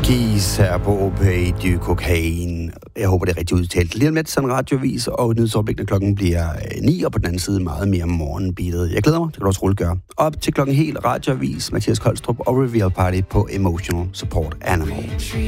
Keys her på Opay du Cocaine. Jeg håber, det er rigtig udtalt. Lige om lidt sådan en radiovis, og nyhedsoverblikket klokken bliver 9, og på den anden side meget mere morgenbeatet. Jeg glæder mig, det kan du også roligt gøre. Op til klokken helt radiovis, Mathias Kolstrup og Reveal Party på Emotional Support Animal.